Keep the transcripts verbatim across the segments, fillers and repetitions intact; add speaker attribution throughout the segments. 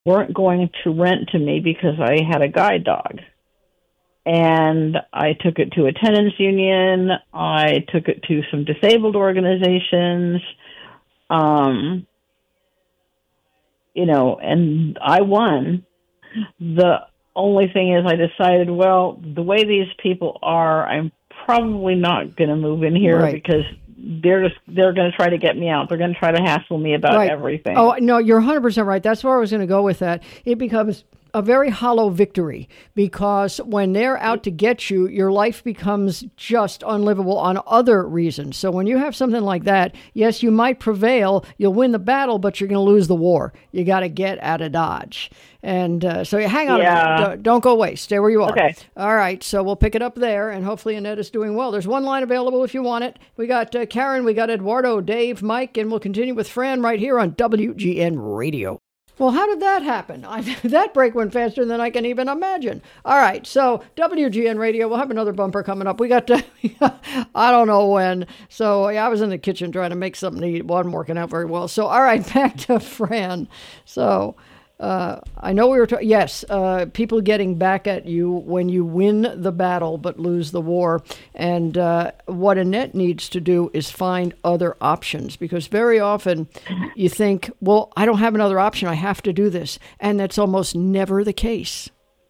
Speaker 1: weren't going to rent to me because I had a guide dog. And I took it to a tenants union. I took it to some disabled organizations. Um, you know, and I won. The only thing is I decided, well, the way these people are, I'm probably not going to move in here
Speaker 2: right.
Speaker 1: because they're just, they're going to try to get me out. They're going to try to hassle me about
Speaker 2: right.
Speaker 1: everything.
Speaker 2: Oh, no, you're one hundred percent right. That's where I was going to go with that. It becomes a very hollow victory because when they're out to get you, your life becomes just unlivable on other reasons. So when you have something like that, yes, you might prevail, you'll win the battle, but you're going to lose the war. You got to get out of Dodge. And uh, so hang on
Speaker 1: yeah.
Speaker 2: a minute. Don't, don't go away. Stay where you are.
Speaker 1: Okay.
Speaker 2: All right. So we'll pick it up there, and hopefully Annette is doing well. There's one line available if you want it. We got uh, Karen, we got Eduardo, Dave, Mike, and we'll continue with Fran right here on W G N Radio. Well, how did that happen? I, that break went faster than I can even imagine. All right, so W G N Radio, we'll have another bumper coming up. We got to, I don't know when. So yeah, I was in the kitchen trying to make something to eat. It wasn't working out very well. So all right, back to Fran. So uh, I know we were talking, yes, uh, people getting back at you when you win the battle but lose the war. And uh, what Annette needs to do is find other options, because very often you think, well, I don't have another option. I have to do this. And that's almost never the case.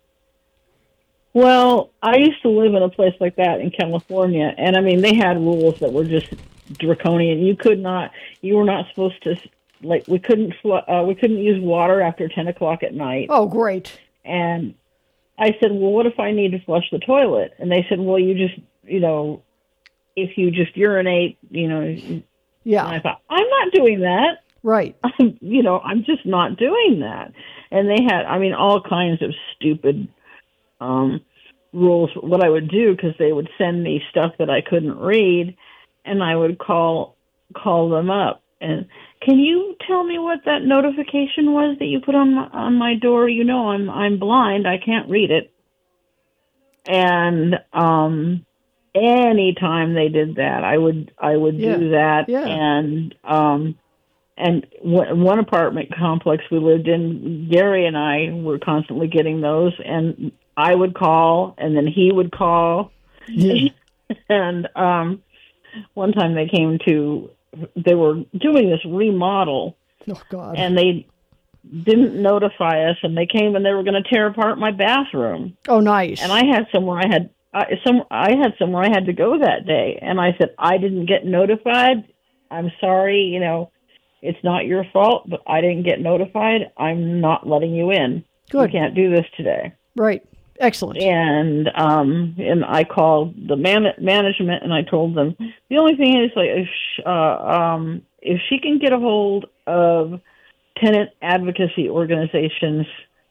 Speaker 1: Well, I used to live in a place like that in California. And I mean, they had rules that were just draconian. You could not, you were not supposed to, like, we couldn't, uh, we couldn't use water after ten o'clock at night.
Speaker 2: Oh, great.
Speaker 1: And I said, well, what if I need to flush the toilet? And they said, well, you just, you know, if you just urinate, you know.
Speaker 2: Yeah.
Speaker 1: And I thought, I'm not doing that.
Speaker 2: Right.
Speaker 1: I'm, you know, I'm just not doing that. And they had, I mean, all kinds of stupid um, rules, what I would do, because they would send me stuff that I couldn't read, and I would call call them up. And can you tell me what that notification was that you put on my, on my door? You know, I'm I'm blind. I can't read it. And um, anytime they did that, I would I would
Speaker 2: yeah.
Speaker 1: do that.
Speaker 2: Yeah.
Speaker 1: And um, and w- one apartment complex we lived in, Gary and I were constantly getting those. And I would call, and then he would call.
Speaker 2: Yeah.
Speaker 1: and um, one time they came to. They were doing this remodel,
Speaker 2: oh, God.
Speaker 1: and they didn't notify us, and they came and they were going to tear apart my bathroom.
Speaker 2: Oh, nice.
Speaker 1: And I had somewhere I had uh, some I had somewhere I had to go that day, and I said, I didn't get notified. I'm sorry, you know, it's not your fault, but I didn't get notified. I'm not letting you in.
Speaker 2: Good.
Speaker 1: You can't do this today.
Speaker 2: Right. Excellent.
Speaker 1: And um, and I called the man- management, and I told them the only thing is, like, if sh- uh, um, if she can get a hold of tenant advocacy organizations,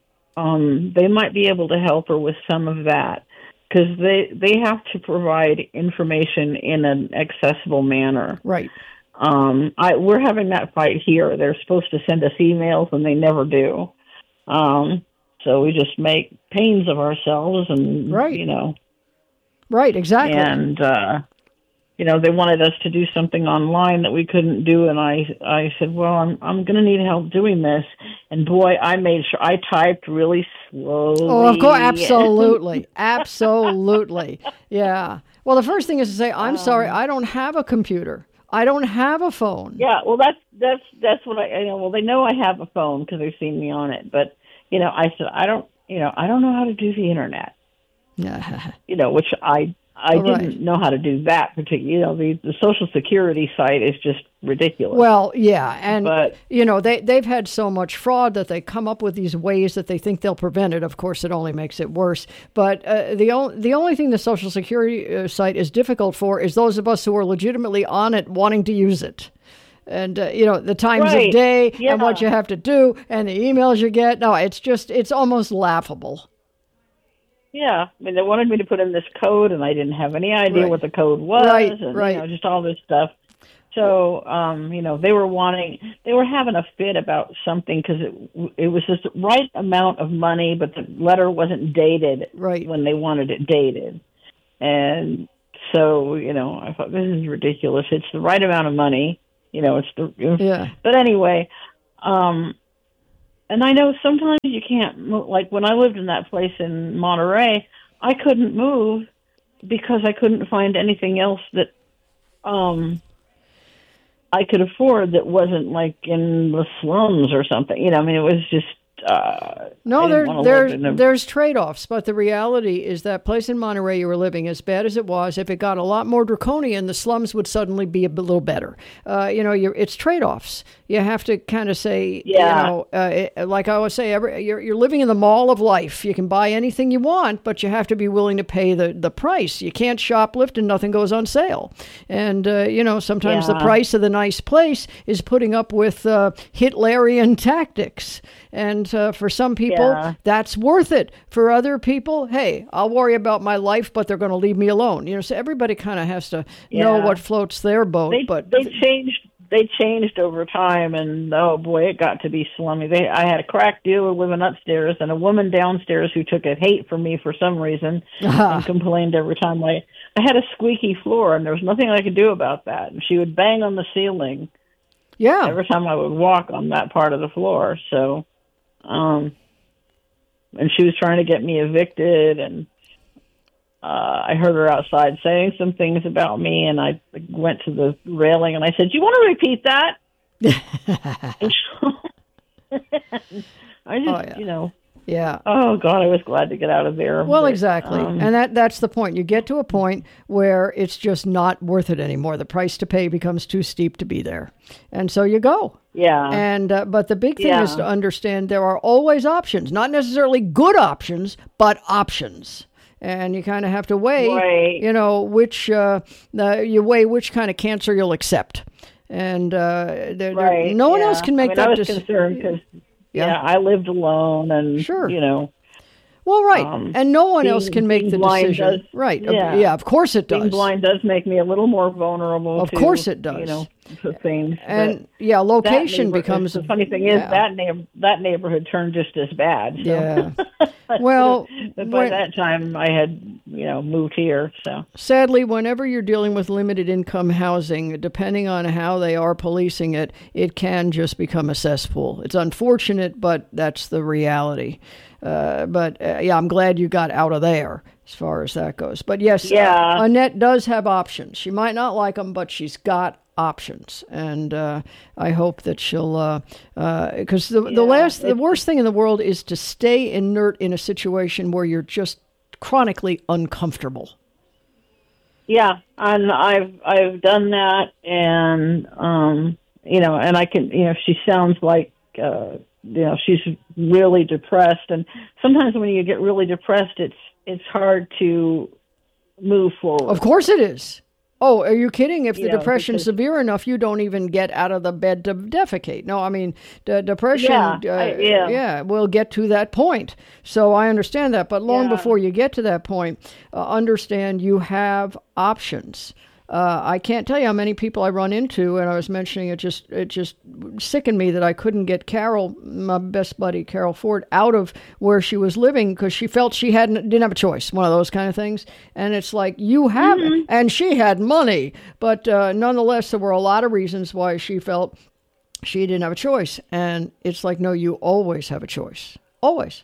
Speaker 1: um, they might be able to help her with some of that, because they they have to provide information in an accessible manner.
Speaker 2: Right.
Speaker 1: Um, I we're having that fight here. They're supposed to send us emails, and they never do. Um, So we just make pains of ourselves, and,
Speaker 2: right.
Speaker 1: you know.
Speaker 2: Right, exactly.
Speaker 1: And, uh, you know, they wanted us to do something online that we couldn't do, and I I said, well, I'm I'm going to need help doing this. And, boy, I made sure I typed really slowly.
Speaker 2: Oh, of course, absolutely. absolutely. Yeah. Well, the first thing is to say, I'm um, sorry, I don't have a computer. I don't have a phone.
Speaker 1: Yeah, well, that's, that's, that's what I, you know, well, they know I have a phone because they've seen me on it, but... You know, I said, I don't, you know, I don't know how to do the internet.
Speaker 2: Yeah.
Speaker 1: You know, which I, I
Speaker 2: All
Speaker 1: didn't
Speaker 2: right.
Speaker 1: know how to do that particular. You know, the, the Social Security site is just ridiculous.
Speaker 2: Well, yeah, and
Speaker 1: but,
Speaker 2: you know, they they've had so much fraud that they come up with these ways that they think they'll prevent it. Of course, it only makes it worse. But uh, the only the only thing the Social Security uh, site is difficult for is those of us who are legitimately on it wanting to use it. And, uh, you know, the times
Speaker 1: right.
Speaker 2: of day
Speaker 1: yeah.
Speaker 2: and what you have to do and the emails you get. No, it's just, it's almost laughable.
Speaker 1: Yeah. I mean, they wanted me to put in this code, and I didn't have any idea
Speaker 2: right.
Speaker 1: what the code was.
Speaker 2: Right,
Speaker 1: and,
Speaker 2: right.
Speaker 1: you know, just all this stuff. So, um, you know, they were wanting, they were having a fit about something because it, it was just the right amount of money, but the letter wasn't dated
Speaker 2: right.
Speaker 1: when they wanted it dated. And so, you know, I thought, this is ridiculous. It's the right amount of money. You know, it's the,
Speaker 2: yeah.
Speaker 1: but anyway, um, and I know sometimes you can't move. Like when I lived in that place in Monterey, I couldn't move because I couldn't find anything else that um, I could afford that wasn't like in the slums or something. You know, I mean, it was just. Uh,
Speaker 2: no, there, there's a... there's trade-offs, but the reality is that place in Monterey you were living, as bad as it was, if it got a lot more draconian, the slums would suddenly be a little better. Uh, you know, you're, it's trade-offs. You have to kind of say,
Speaker 1: yeah.
Speaker 2: you know, uh, it, like I always say, every, you're, you're living in the mall of life. You can buy anything you want, but you have to be willing to pay the, the price. You can't shoplift and nothing goes on sale. And, uh, you know, sometimes yeah. the price of the nice place is putting up with uh, Hitlerian tactics. And uh, for some people, yeah. that's worth it. For other people, hey, I'll worry about my life, but they're going to leave me alone. You know, so everybody kind of has to yeah. know what floats their boat.
Speaker 1: They,
Speaker 2: but
Speaker 1: they changed. They changed over time, and oh boy, it got to be slummy. They, I had a crack dealer living upstairs, and a woman downstairs who took a hate for me for some reason uh-huh. and complained every time I. I had a squeaky floor, and there was nothing I could do about that. And she would bang on the ceiling.
Speaker 2: Yeah.
Speaker 1: Every time I would walk on that part of the floor, so. Um, and she was trying to get me evicted, and uh, I heard her outside saying some things about me, and I went to the railing and I said, "Do you want to repeat that?" I just, oh, yeah. you know.
Speaker 2: Yeah.
Speaker 1: Oh God, I was glad to get out of there.
Speaker 2: Well,
Speaker 1: but,
Speaker 2: exactly.
Speaker 1: Um,
Speaker 2: and that that's the point. You get to a point where it's just not worth it anymore. The price to pay becomes too steep to be there. And so you go.
Speaker 1: Yeah.
Speaker 2: And uh, but the big thing
Speaker 1: yeah.
Speaker 2: is to understand there are always options, not necessarily good options, but options. And you kind of have to weigh,
Speaker 1: right.
Speaker 2: you know, which uh, uh, you weigh which kind of cancer you'll accept. And uh, there,
Speaker 1: right.
Speaker 2: there, no one
Speaker 1: yeah.
Speaker 2: else can make
Speaker 1: I mean,
Speaker 2: that
Speaker 1: I was
Speaker 2: decision.
Speaker 1: concerned because Yeah. yeah, I lived alone, and
Speaker 2: sure.
Speaker 1: you know.
Speaker 2: Well, right,
Speaker 1: um,
Speaker 2: and no one
Speaker 1: being,
Speaker 2: else can make the decision.
Speaker 1: Does,
Speaker 2: right?
Speaker 1: Yeah.
Speaker 2: yeah, of course it does.
Speaker 1: Being blind does make me a little more vulnerable.
Speaker 2: Of
Speaker 1: to,
Speaker 2: course it does.
Speaker 1: You know, to things.
Speaker 2: And yeah, location becomes.
Speaker 1: The funny thing is
Speaker 2: yeah.
Speaker 1: that neighbor, that neighborhood turned just as bad. So.
Speaker 2: Yeah. Well,
Speaker 1: but by when, that time I had you know moved here. So
Speaker 2: sadly, whenever you're dealing with limited income housing, depending on how they are policing it, it can just become a cesspool. It's unfortunate, but that's the reality. Uh, but uh, yeah, I'm glad you got out of there as far as that goes. But yes,
Speaker 1: yeah.
Speaker 2: uh, Annette does have options. She might not like them, but she's got options. And uh, I hope that she'll, because uh, uh, the,
Speaker 1: yeah,
Speaker 2: the last, the worst thing in the world is to stay inert in a situation where you're just chronically uncomfortable.
Speaker 1: Yeah, and I've I've done that, and um, you know, and I can, you know, she sounds like. Uh, You know, she's really depressed, and sometimes when you get really depressed, it's it's hard to move forward.
Speaker 2: Of course it is. Oh, are you kidding? If the
Speaker 1: you know,
Speaker 2: depression's
Speaker 1: because,
Speaker 2: severe enough, you don't even get out of the bed to defecate. No, I mean, the depression,
Speaker 1: yeah,
Speaker 2: uh,
Speaker 1: I, yeah.
Speaker 2: yeah, will get to that point. So I understand that. But long
Speaker 1: yeah.
Speaker 2: before you get to that point, uh, understand you have options. Uh, I can't tell you how many people I run into, and I was mentioning it just it just sickened me that I couldn't get Carol, my best buddy, Carol Ford, out of where she was living because she felt she hadn't didn't have a choice, one of those kind of things. And it's like, you have
Speaker 1: mm-hmm.
Speaker 2: it. And she had money. But uh, nonetheless, there were a lot of reasons why she felt she didn't have a choice. And it's like, no, you always have a choice. Always.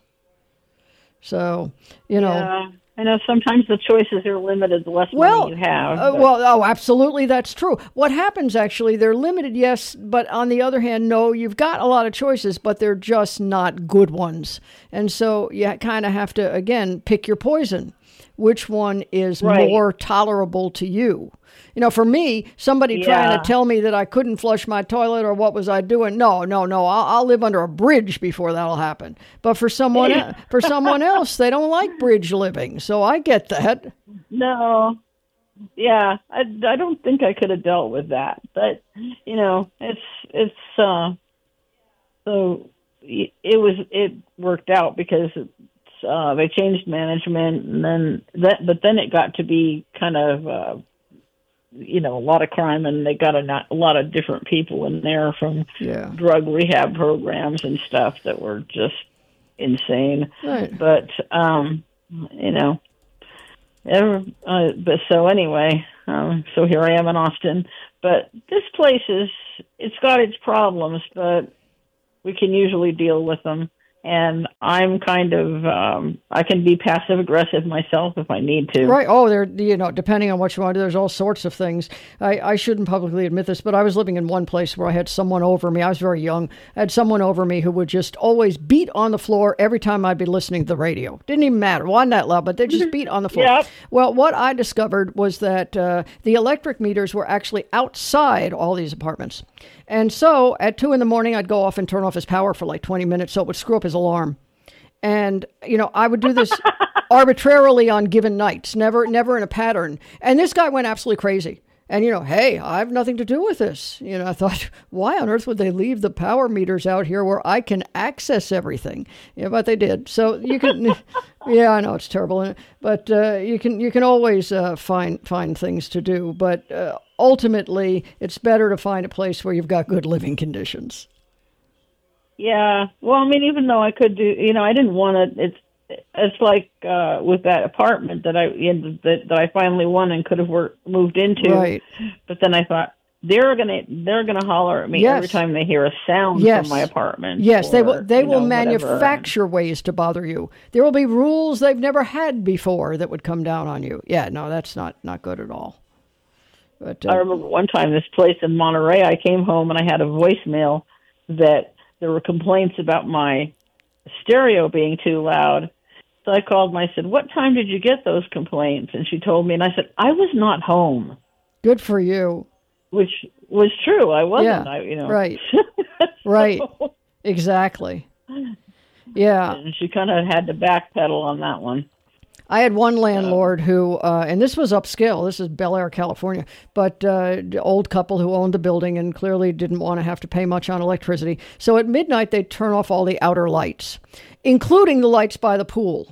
Speaker 2: So, you know.
Speaker 1: Yeah. I know sometimes the choices are limited, the less
Speaker 2: well,
Speaker 1: money you have.
Speaker 2: Uh, well, oh, absolutely, that's true. What happens, actually, they're limited, yes, but on the other hand, no, you've got a lot of choices, but they're just not good ones. And so you kind of have to, again, pick your poison. Which one is
Speaker 1: right.
Speaker 2: more tolerable to you? You know, for me, somebody
Speaker 1: yeah.
Speaker 2: trying to tell me that I couldn't flush my toilet or what was I doing? No, no, no. I'll, I'll live under a bridge before that'll happen. But for someone, for someone else, they don't like bridge living. So I get that.
Speaker 1: No, yeah, I, I don't think I could have dealt with that. But you know, it's it's uh, so it was it worked out because it's, uh, they changed management, and then that, but then it got to be kind of. Uh, you know, a lot of crime, and they got a, not, a lot of different people in there from
Speaker 2: yeah.
Speaker 1: drug rehab programs and stuff that were just insane.
Speaker 2: Right.
Speaker 1: But, um, you know, ever, uh, but so anyway, um, so here I am in Austin. But this place is, it's got its problems, but we can usually deal with them. And I'm kind of, um, I can be passive aggressive myself if I need to.
Speaker 2: Right. Oh, there, you know, depending on what you want to do, there's all sorts of things. I, I shouldn't publicly admit this, but I was living in one place where I had someone over me. I was very young. I had someone over me who would just always beat on the floor every time I'd be listening to the radio. Didn't even matter. Wasn't that loud, but they just beat on the floor.
Speaker 1: Yep.
Speaker 2: Well, what I discovered was that uh, the electric meters were actually outside all these apartments. And so at two in the morning, I'd go off and turn off his power for like twenty minutes so it would screw up his alarm. And, you know, I would do this arbitrarily on given nights, never, never in a pattern. And this guy went absolutely crazy. And, you know, hey, I have nothing to do with this. You know, I thought, why on earth would they leave the power meters out here where I can access everything? Yeah, but they did. So you can, yeah, I know it's terrible, but uh, you can you can always uh, find find things to do. But uh, ultimately, it's better to find a place where you've got good living conditions.
Speaker 1: Yeah. Well, I mean, even though I could do, you know, I didn't want to, it's, it's like uh, with that apartment that I in, that, that I finally won and could have worked, moved into.
Speaker 2: Right.
Speaker 1: But then I thought they're gonna they're gonna holler at me
Speaker 2: yes.
Speaker 1: every time they hear a sound
Speaker 2: yes.
Speaker 1: from my apartment.
Speaker 2: Yes,
Speaker 1: or,
Speaker 2: they will. They
Speaker 1: you
Speaker 2: will
Speaker 1: know,
Speaker 2: manufacture
Speaker 1: whatever.
Speaker 2: ways to bother you. There will be rules they've never had before that would come down on you. Yeah, no, that's not not good at all. But uh,
Speaker 1: I remember one time this place in Monterey. I came home and I had a voicemail that there were complaints about my stereo being too loud. So I called and I said, "What time did you get those complaints?" And she told me, and I said, "I was not home."
Speaker 2: Good for you.
Speaker 1: Which was true. I wasn't.
Speaker 2: Yeah,
Speaker 1: I, you know.
Speaker 2: right.
Speaker 1: so,
Speaker 2: Right. Exactly. Yeah.
Speaker 1: And she kind of had to backpedal on that one.
Speaker 2: I had one landlord who, uh, and this was upscale. This is Bel Air, California, but uh, old couple who owned the building and clearly didn't want to have to pay much on electricity. So at midnight, they'd turn off all the outer lights, including the lights by the pool.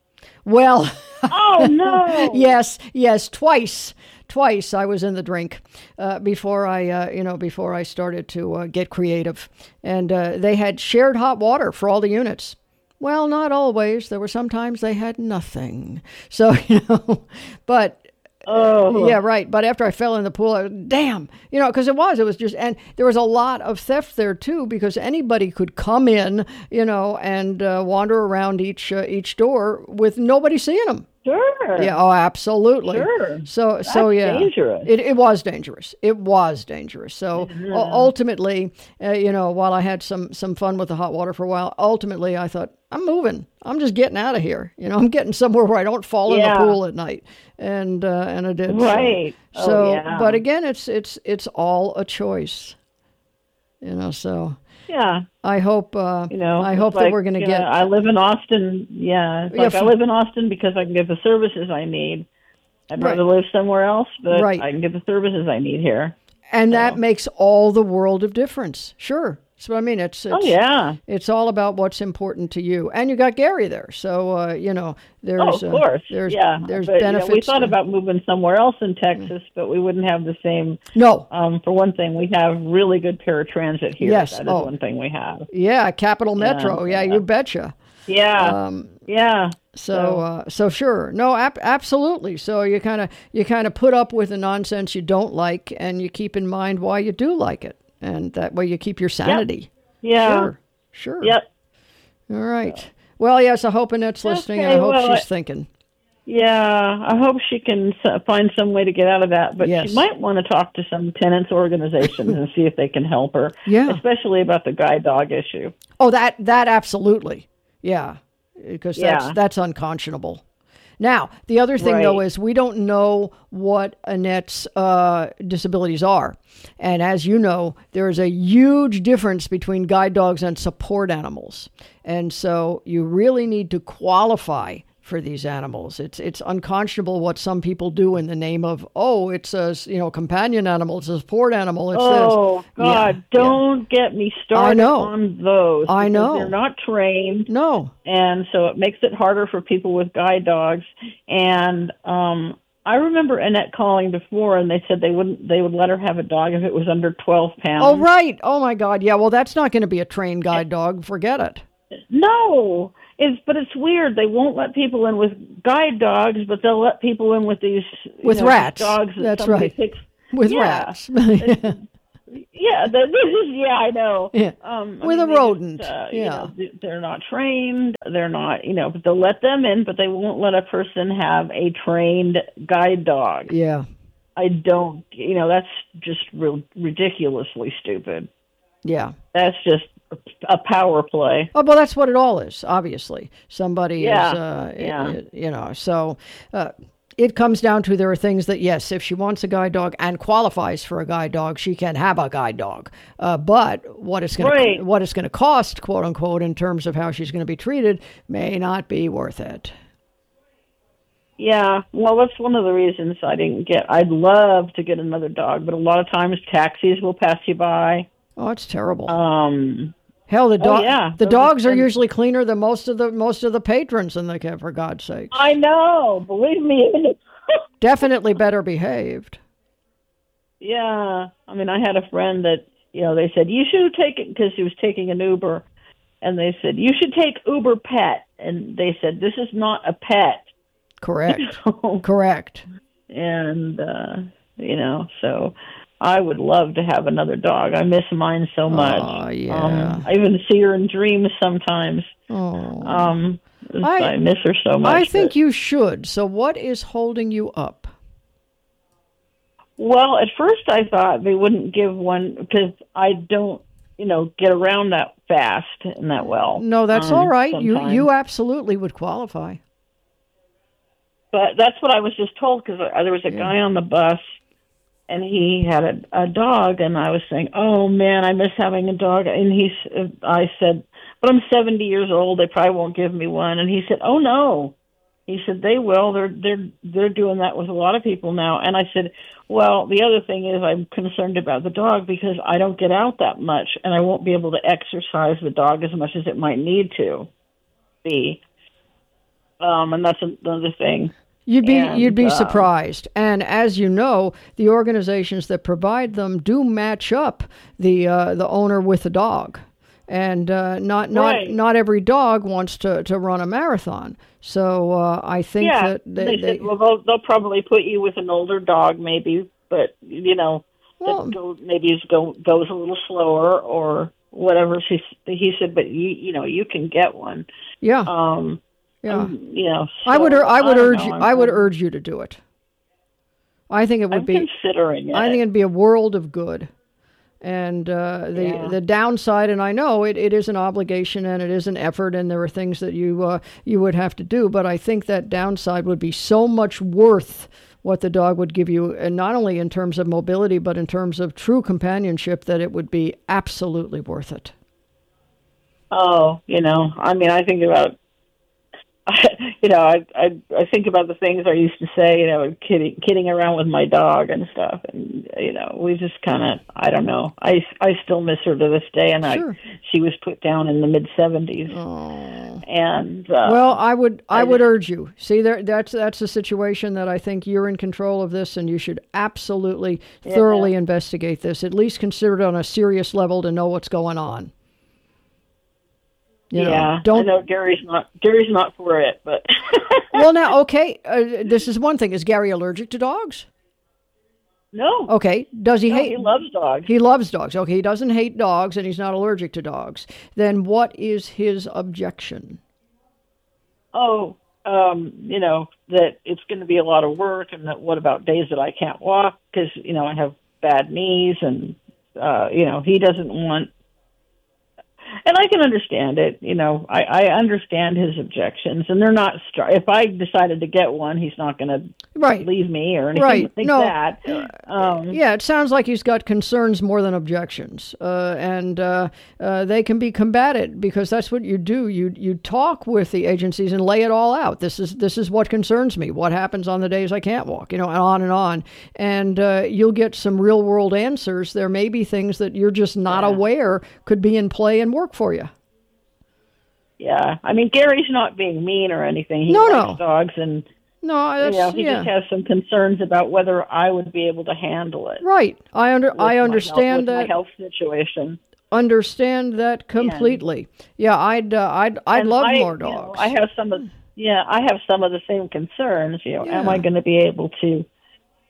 Speaker 2: Well,
Speaker 1: oh no!
Speaker 2: yes, yes, twice, twice I was in the drink uh, before I, uh, you know, before I started to uh, get creative, and uh, they had shared hot water for all the units. Well, not always. There were sometimes they had nothing. So, you know, but
Speaker 1: oh.
Speaker 2: yeah, right. But after I fell in the pool, I was, damn, you know, because it was, it was just, and there was a lot of theft there too, because anybody could come in, you know, and uh, wander around each uh, each door with nobody seeing them.
Speaker 1: Sure.
Speaker 2: Yeah. Oh, absolutely.
Speaker 1: Sure.
Speaker 2: So,
Speaker 1: That's
Speaker 2: so yeah,
Speaker 1: dangerous.
Speaker 2: It it was dangerous. It was dangerous. So
Speaker 1: Yeah.
Speaker 2: u- ultimately, uh, you know, while I had some some fun with the hot water for a while, ultimately I thought, I'm moving. I'm just getting out of here. You know, I'm getting somewhere where I don't fall in
Speaker 1: Yeah.
Speaker 2: the pool at night. And uh, and I did.
Speaker 1: Right.
Speaker 2: So,
Speaker 1: Oh,
Speaker 2: so
Speaker 1: yeah.
Speaker 2: but again, it's it's it's all a choice. You know, so
Speaker 1: Yeah.
Speaker 2: I hope uh,
Speaker 1: You know,
Speaker 2: I
Speaker 1: it's
Speaker 2: hope that
Speaker 1: like,
Speaker 2: we're going to
Speaker 1: you
Speaker 2: get.
Speaker 1: know, I live in Austin. Yeah. It's
Speaker 2: Yeah,
Speaker 1: like I
Speaker 2: f-
Speaker 1: live in Austin because I can get the services I need. I'd
Speaker 2: Right.
Speaker 1: rather live somewhere else, but
Speaker 2: Right.
Speaker 1: I can get the services I need here.
Speaker 2: And that
Speaker 1: So.
Speaker 2: makes all the world of difference. Sure. That's what I mean. It's, it's
Speaker 1: Oh, yeah.
Speaker 2: It's all about what's important to you. And you got Gary there. So, uh, you know, there's,
Speaker 1: Oh, of
Speaker 2: uh,
Speaker 1: course.
Speaker 2: there's,
Speaker 1: yeah.
Speaker 2: there's
Speaker 1: but, you know,
Speaker 2: benefits.
Speaker 1: we thought
Speaker 2: to-
Speaker 1: about moving somewhere else in Texas, but we wouldn't have the same.
Speaker 2: No.
Speaker 1: Um, for one thing, we have really good paratransit here.
Speaker 2: Yes.
Speaker 1: That is
Speaker 2: Oh.
Speaker 1: one thing we have.
Speaker 2: Yeah. Capital
Speaker 1: Yeah,
Speaker 2: Metro. Yeah,
Speaker 1: yeah.
Speaker 2: you betcha.
Speaker 1: Yeah.
Speaker 2: Um,
Speaker 1: yeah.
Speaker 2: So, uh, so sure. No, ab- absolutely. So you kind of, you kind of put up with the nonsense you don't like and you keep in mind why you do like it. And that way you keep your sanity.
Speaker 1: Yeah.
Speaker 2: Sure. Sure.
Speaker 1: Yep.
Speaker 2: All right. Well, yes, I hope Annette's listening, and I
Speaker 1: Okay,
Speaker 2: hope
Speaker 1: well,
Speaker 2: she's
Speaker 1: I-
Speaker 2: thinking.
Speaker 1: Yeah, I hope she can s- find some way to get out of that. But
Speaker 2: Yes.
Speaker 1: she might want to talk to some tenants organizations and see if they can help her.
Speaker 2: Yeah.
Speaker 1: Especially about the guide dog issue.
Speaker 2: Oh, that that absolutely. Yeah. Because that's
Speaker 1: Yeah.
Speaker 2: that's unconscionable. Now, the other thing, though,
Speaker 1: Right.
Speaker 2: is we don't know what Annette's uh, disabilities are. And as you know, there is a huge difference between guide dogs and support animals. And so you really need to qualify for these animals. It's it's unconscionable what some people do in the name of, oh, it's a, you know, companion animal, it's a support animal, it's
Speaker 1: Oh,
Speaker 2: this.
Speaker 1: God,
Speaker 2: Yeah,
Speaker 1: don't get me started
Speaker 2: I know.
Speaker 1: on those.
Speaker 2: I
Speaker 1: because
Speaker 2: know.
Speaker 1: They're not trained.
Speaker 2: No.
Speaker 1: And so it makes it harder for people with guide dogs. And um, I remember Annette calling before, and they said they wouldn't. They would let her have a dog if it was under twelve pounds.
Speaker 2: Oh, right. Oh, my God. Yeah, well, that's not going to be a trained guide dog. Forget it.
Speaker 1: No, it's but it's weird. They won't let people in with guide dogs, but they'll let people in with these you
Speaker 2: With
Speaker 1: know,
Speaker 2: rats.
Speaker 1: dogs. That
Speaker 2: That's
Speaker 1: somebody
Speaker 2: right.
Speaker 1: Picks.
Speaker 2: With
Speaker 1: Yeah.
Speaker 2: rats.
Speaker 1: Yeah, this is, yeah, I know.
Speaker 2: Yeah.
Speaker 1: Um, I
Speaker 2: With
Speaker 1: mean,
Speaker 2: a
Speaker 1: they
Speaker 2: rodent.
Speaker 1: just, uh,
Speaker 2: yeah.
Speaker 1: You know, th- they're not trained. They're not, you know, but they'll let them in, but they won't let a person have a trained guide dog.
Speaker 2: Yeah.
Speaker 1: I don't, you know, that's just real ridiculously stupid.
Speaker 2: Yeah.
Speaker 1: That's just a power play.
Speaker 2: Oh, well, that's what it all is, obviously. Somebody
Speaker 1: Yeah.
Speaker 2: is, uh,
Speaker 1: Yeah.
Speaker 2: it- it- you know, so uh, it comes down to there are things that, yes, if she wants a guide dog and qualifies for a guide dog, she can have a guide dog. Uh, but what it's going
Speaker 1: Right.
Speaker 2: to what it's going to cost, quote unquote, in terms of how she's going to be treated, may not be worth it.
Speaker 1: Yeah, well, that's one of the reasons I didn't get. I'd love to get another dog, but a lot of times taxis will pass you by.
Speaker 2: Oh, it's terrible.
Speaker 1: Um,
Speaker 2: Hell, the dog,
Speaker 1: oh, yeah.
Speaker 2: the
Speaker 1: Those
Speaker 2: dogs
Speaker 1: are-
Speaker 2: are usually cleaner than most of the most of the patrons in the camp, for God's sake.
Speaker 1: I know, believe me.
Speaker 2: Definitely better behaved.
Speaker 1: Yeah, I mean, I had a friend that, you know, they said, you should take it, because he was taking an Uber, and they said, you should take Uber Pet, and they said, this is not a pet.
Speaker 2: Correct.
Speaker 1: So,
Speaker 2: Correct.
Speaker 1: and, uh, you know, so I would love to have another dog. I miss mine so much.
Speaker 2: Oh, yeah.
Speaker 1: Um, I even see her in dreams sometimes.
Speaker 2: Oh.
Speaker 1: Um,
Speaker 2: I-
Speaker 1: I, miss her so much.
Speaker 2: I think
Speaker 1: but-
Speaker 2: you should. So what is holding you up?
Speaker 1: Well, at first I thought they wouldn't give one because I don't, you know, get around that fast and that well.
Speaker 2: No, that's
Speaker 1: um,
Speaker 2: all right. You
Speaker 1: sometimes.
Speaker 2: you absolutely would qualify.
Speaker 1: But that's what I was just told, because there was a
Speaker 2: Yeah.
Speaker 1: guy on the bus, and he had a, a dog, and I was saying, "Oh man, I miss having a dog." And he, s- I said, "But I'm seventy years old. They probably won't give me one." And he said, "Oh no," he said, "They will. They're they're they're doing that with a lot of people now." And I said, "Well, the other thing is, I'm concerned about the dog because I don't get out that much, and I won't be able to exercise the dog as much as it might need to be." Um, and that's another thing.
Speaker 2: You'd be
Speaker 1: And,
Speaker 2: you'd be
Speaker 1: uh,
Speaker 2: surprised. And as you know, the organizations that provide them do match up the uh, the owner with the dog. And uh, not not
Speaker 1: Right.
Speaker 2: not every dog wants to, to run a marathon. So uh, I think
Speaker 1: Yeah,
Speaker 2: that they,
Speaker 1: they,
Speaker 2: they
Speaker 1: said, well, they'll, they'll probably put you with an older dog, maybe, but you know,
Speaker 2: Well-
Speaker 1: that go, maybe it go, goes a little slower or whatever. He he said, but you you know, you can get one.
Speaker 2: yeah
Speaker 1: Um,
Speaker 2: yeah.
Speaker 1: um, you know,
Speaker 2: I would
Speaker 1: so,
Speaker 2: ur- I would
Speaker 1: don't
Speaker 2: urge
Speaker 1: know.
Speaker 2: you
Speaker 1: I'm-
Speaker 2: I would
Speaker 1: I'm-
Speaker 2: urge you to do it. I think it would
Speaker 1: I'm
Speaker 2: be
Speaker 1: considering it.
Speaker 2: I think it'd be a world of good. And uh, the
Speaker 1: Yeah.
Speaker 2: the downside, and I know it, it is an obligation and it is an effort, and there are things that you uh, you would have to do. But I think that downside would be so much worth what the dog would give you, and not only in terms of mobility, but in terms of true companionship, that it would be absolutely worth it.
Speaker 1: Oh, you know, I mean, I think about, you know, I, I I think about the things I used to say, you know, kidding kidding around with my dog and stuff, and you know, we just kind of, I don't know, I, I still miss her to this day, and
Speaker 2: Sure.
Speaker 1: I she was put down in the mid seventies,
Speaker 2: Oh.
Speaker 1: and uh,
Speaker 2: Well, I would I,
Speaker 1: I
Speaker 2: would
Speaker 1: just-
Speaker 2: urge you. See, there that's that's a situation that I think you're in control of this, and you should absolutely thoroughly investigate this. At least consider it on a serious level to know what's going on. You know,
Speaker 1: yeah,
Speaker 2: don't
Speaker 1: I know Gary's not Gary's not for it, but
Speaker 2: well, now, okay, uh, this is one thing. Is Gary allergic to dogs?
Speaker 1: no,
Speaker 2: Okay. Does he
Speaker 1: no,
Speaker 2: hate?
Speaker 1: he loves dogs.
Speaker 2: He loves dogs. Okay, he doesn't hate dogs, and he's not allergic to dogs. Then what is his objection?
Speaker 1: Oh, um, you know, that it's going to be a lot of work, and that what about days that I can't walk because, you know, I have bad knees, and, uh, you know, he doesn't want, and I can understand it, you know, I, I understand his objections, and they're not, str- if I decided to get one, he's not going to
Speaker 2: Right.
Speaker 1: leave me or anything
Speaker 2: Right.
Speaker 1: like
Speaker 2: No.
Speaker 1: that. Um,
Speaker 2: Yeah, it sounds like he's got concerns more than objections, uh, and uh, uh, they can be combated because that's what you do. You you talk with the agencies and lay it all out. This is this is what concerns me. What happens on the days I can't walk? You know, and on and on. And uh, you'll get some real world answers. There may be things that you're just not
Speaker 1: Yeah.
Speaker 2: aware could be in play and work for you.
Speaker 1: yeah, I mean, Gary's not being mean or anything. He
Speaker 2: No,
Speaker 1: likes
Speaker 2: no.
Speaker 1: dogs, and,
Speaker 2: No,
Speaker 1: you
Speaker 2: that's
Speaker 1: know, he
Speaker 2: yeah.
Speaker 1: just has some concerns about whether I would be able to handle it.
Speaker 2: Right. I under
Speaker 1: with
Speaker 2: I
Speaker 1: my
Speaker 2: understand
Speaker 1: health, with
Speaker 2: that.
Speaker 1: my health situation.
Speaker 2: Understand that completely. Yeah, I'd uh, I'd I'd
Speaker 1: And
Speaker 2: love
Speaker 1: I,
Speaker 2: more
Speaker 1: you know,
Speaker 2: dogs.
Speaker 1: I have some of yeah, I have some of the same concerns. You know, am
Speaker 2: Yeah.
Speaker 1: I going to be able to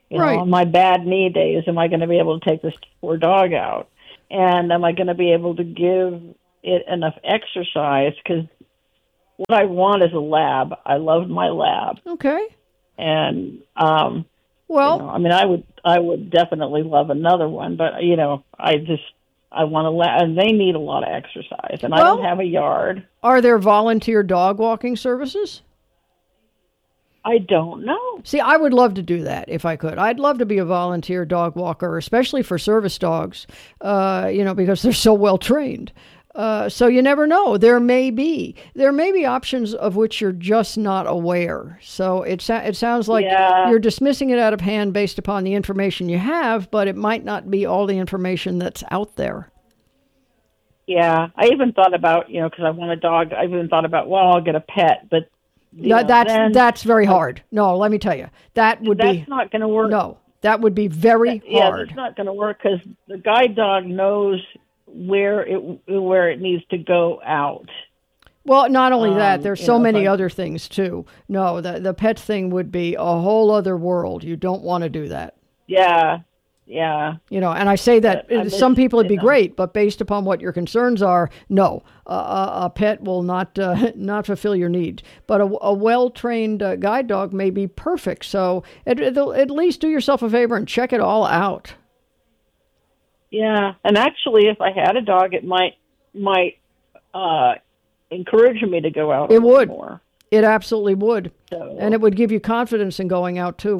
Speaker 1: You
Speaker 2: Right.
Speaker 1: know, on my bad knee days, am I going to be able to take this poor dog out? And am I going to be able to give it enough exercise? Because what I want is a lab. I love my lab.
Speaker 2: Okay.
Speaker 1: And, um,
Speaker 2: Well,
Speaker 1: you know, I mean, I would, I would definitely love another one, but, you know, I just, I want to lab, and they need a lot of exercise, and
Speaker 2: well,
Speaker 1: I don't have a yard.
Speaker 2: Are there volunteer dog walking services?
Speaker 1: I don't know.
Speaker 2: See, I would love to do that if I could. I'd love to be a volunteer dog walker, especially for service dogs, uh, you know, because they're so well trained. Uh, so you never know. There may be there may be options of which you're just not aware. So it it sounds like
Speaker 1: Yeah.
Speaker 2: you're dismissing it out of hand based upon the information you have, but it might not be all the information that's out there.
Speaker 1: Yeah, I even thought about, you know, because I want a dog. I even thought about, well, I'll get a pet, but you
Speaker 2: No,
Speaker 1: know,
Speaker 2: that's
Speaker 1: then
Speaker 2: that's very hard. No, let me tell you, that would
Speaker 1: that's
Speaker 2: be
Speaker 1: not going to work.
Speaker 2: no, that would be very
Speaker 1: Yeah,
Speaker 2: hard.
Speaker 1: that's not going to work because the guide dog knows where it where it needs to go out.
Speaker 2: Well, not only that,
Speaker 1: Um,
Speaker 2: there's
Speaker 1: you
Speaker 2: so
Speaker 1: know, if
Speaker 2: many
Speaker 1: I-
Speaker 2: other things too. No, the the pet thing would be a whole other world. You don't want to do that.
Speaker 1: Yeah, yeah.
Speaker 2: You know, and I say that
Speaker 1: But I
Speaker 2: uh, some
Speaker 1: miss-
Speaker 2: people would be
Speaker 1: you know.
Speaker 2: great, but based upon what your concerns are, no, uh, a, a pet will not uh, not fulfill your needs. But a, a well trained uh, guide dog may be perfect. So at, at at least do yourself a favor and check it all out.
Speaker 1: Yeah, and actually, if I had a dog, it might might uh, encourage me to go out.
Speaker 2: It
Speaker 1: a little
Speaker 2: would.
Speaker 1: more.
Speaker 2: It absolutely would,
Speaker 1: So,
Speaker 2: and it would give you confidence in going out too.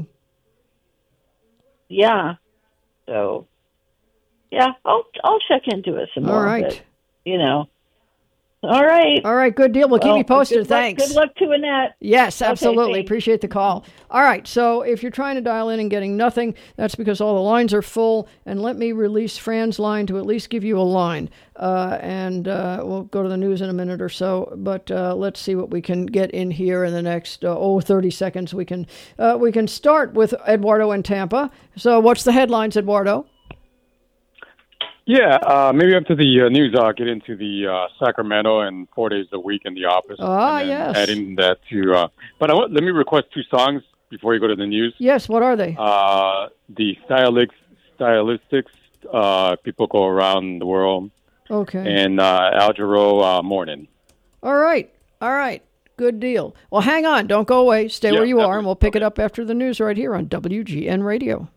Speaker 1: yeah. So, yeah, I'll I'll check into it some
Speaker 2: All
Speaker 1: more.
Speaker 2: right.
Speaker 1: But, you know. All right.
Speaker 2: All right, good deal. We'll keep
Speaker 1: Well,
Speaker 2: you posted.
Speaker 1: good luck-
Speaker 2: Thanks.
Speaker 1: Good luck to Annette.
Speaker 2: Yes, absolutely.
Speaker 1: thanks.
Speaker 2: Appreciate the call. All right, so if you're trying to dial in and getting nothing, that's because all the lines are full. And let me release Fran's line to at least give you a line. Uh, and uh, we'll go to the news in a minute or so. But uh, let's see what we can get in here in the next, uh, oh, thirty seconds. We can, uh, we can start with Eduardo in Tampa. So what's the headlines, Eduardo?
Speaker 3: Yeah, uh, maybe after the uh, news, I'll get into the uh, Sacramento and four days a week in the office.
Speaker 2: Ah,
Speaker 3: and then
Speaker 2: yes.
Speaker 3: Adding that to, uh, but I want, let me request two songs before you go to the news.
Speaker 2: Yes, what are they?
Speaker 3: Uh, the stylistics, stylistics, uh, people go around the world,
Speaker 2: Okay.
Speaker 3: and uh, Al Jarreau, uh, Morning.
Speaker 2: All right. All right. Good deal. Well, hang on. Don't go away. Stay
Speaker 3: Yeah,
Speaker 2: where you are,
Speaker 3: definitely.
Speaker 2: and we'll pick
Speaker 3: Okay.
Speaker 2: it up after the news right here on W G N Radio.